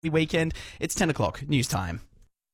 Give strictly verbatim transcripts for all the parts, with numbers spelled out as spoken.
weekend. It's ten o'clock, news time.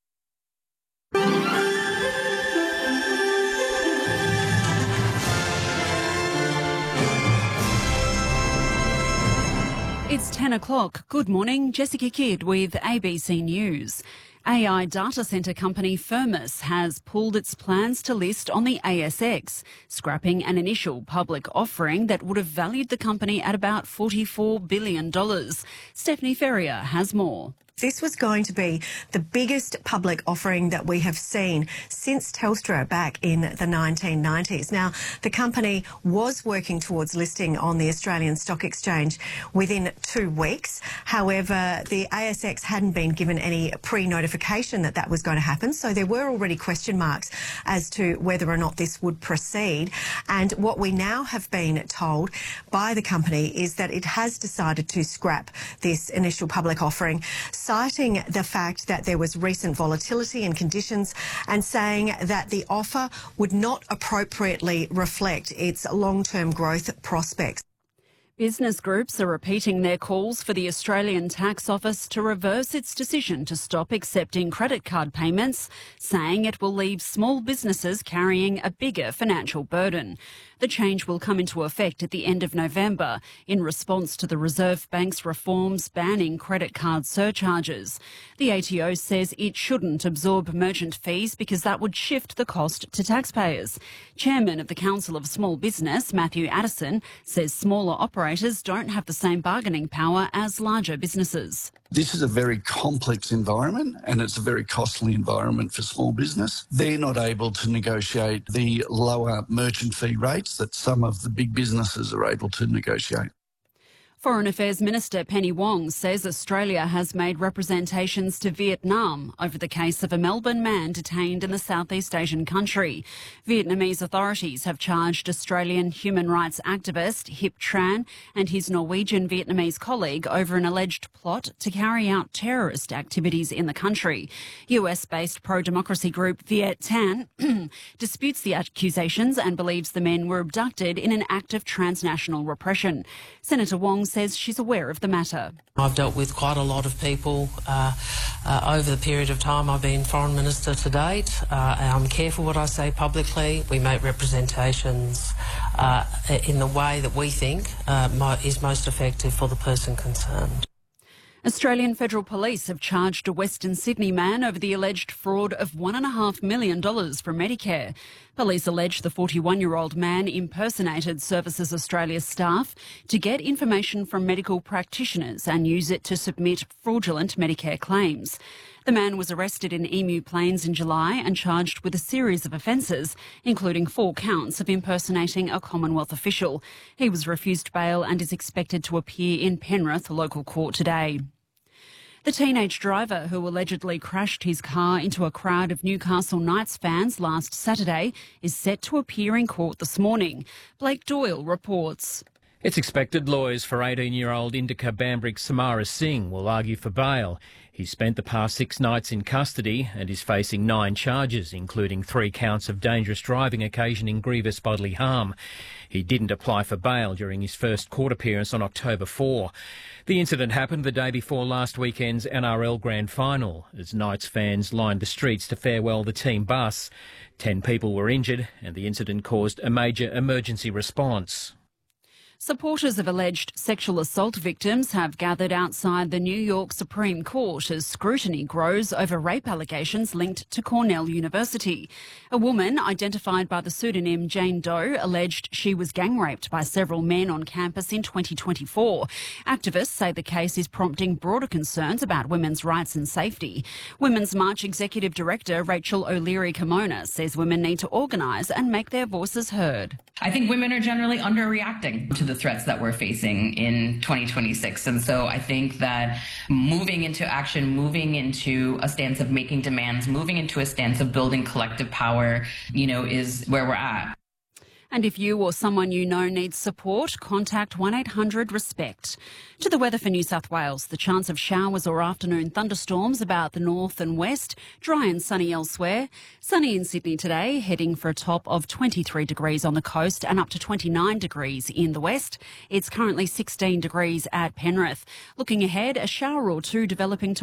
It's ten o'clock. Good morning. Jessica Kidd with A B C News. A I data centre company Firmus has pulled its plans to list on the A S X, scrapping an initial public offering that would have valued the company at about forty-four billion dollars. Stephanie Ferrier has more. This was going to be the biggest public offering that we have seen since Telstra back in the nineteen nineties. Now, the company was working towards listing on the Australian Stock Exchange within two weeks. However, the A S X hadn't been given any pre-notification that that was going to happen, so there were already question marks as to whether or not this would proceed. And what we now have been told by the company is that it has decided to scrap this initial public offering, citing the fact that there was recent volatility in conditions and saying that the offer would not appropriately reflect its long-term growth prospects. Business groups are repeating their calls for the Australian Tax Office to reverse its decision to stop accepting credit card payments, saying it will leave small businesses carrying a bigger financial burden. The change will come into effect at the end of November in response to the Reserve Bank's reforms banning credit card surcharges. The A T O says it shouldn't absorb merchant fees because that would shift the cost to taxpayers. Chairman of the Council of Small Business, Matthew Addison, says smaller operators don't have the same bargaining power as larger businesses. This is a very complex environment and it's a very costly environment for small business. They're not able to negotiate the lower merchant fee rates that some of the big businesses are able to negotiate. Foreign Affairs Minister Penny Wong says Australia has made representations to Vietnam over the case of a Melbourne man detained in the Southeast Asian country. Vietnamese authorities have charged Australian human rights activist Hip Tran and his Norwegian Vietnamese colleague over an alleged plot to carry out terrorist activities in the country. U S-based pro-democracy group Viet Thanh disputes the accusations and believes the men were abducted in an act of transnational repression. Senator Wong says she's aware of the matter. I've dealt with quite a lot of people uh, uh, over the period of time I've been Foreign Minister to date. Uh, I'm careful what I say publicly. We make representations uh, in the way that we think uh, mo- is most effective for the person concerned. Australian Federal Police have charged a Western Sydney man over the alleged fraud of one point five million dollars from Medicare. Police allege the forty-one-year-old man impersonated Services Australia staff to get information from medical practitioners and use it to submit fraudulent Medicare claims. The man was arrested in Emu Plains in July and charged with a series of offences, including four counts of impersonating a Commonwealth official. He was refused bail and is expected to appear in Penrith local court today. The teenage driver who allegedly crashed his car into a crowd of Newcastle Knights fans last Saturday is set to appear in court this morning. Blake Doyle reports. It's expected lawyers for eighteen-year-old Indika Bambrick Samara Singh will argue for bail. He spent the past six nights in custody and is facing nine charges, including three counts of dangerous driving occasioning grievous bodily harm. He didn't apply for bail during his first court appearance on October fourth. The incident happened the day before last weekend's N R L Grand Final, as Knights fans lined the streets to farewell the team bus. Ten people were injured and the incident caused a major emergency response. Supporters of alleged sexual assault victims have gathered outside the New York Supreme Court as scrutiny grows over rape allegations linked to Cornell University. A woman identified by the pseudonym Jane Doe alleged she was gang raped by several men on campus in twenty twenty-four. Activists say the case is prompting broader concerns about women's rights and safety. Women's March Executive Director Rachel O'Leary-Kimona says women need to organise and make their voices heard. I think women are generally underreacting to the threats that we're facing in twenty twenty-six. And so I think that moving into action, moving into a stance of making demands, moving into a stance of building collective power, you know, is where we're at. And if you or someone you know needs support, contact one eight hundred RESPECT. To the weather for New South Wales, the chance of showers or afternoon thunderstorms about the north and west, dry and sunny elsewhere. Sunny in Sydney today, heading for a top of twenty-three degrees on the coast and up to twenty-nine degrees in the west. It's currently sixteen degrees at Penrith. Looking ahead, a shower or two developing tomorrow.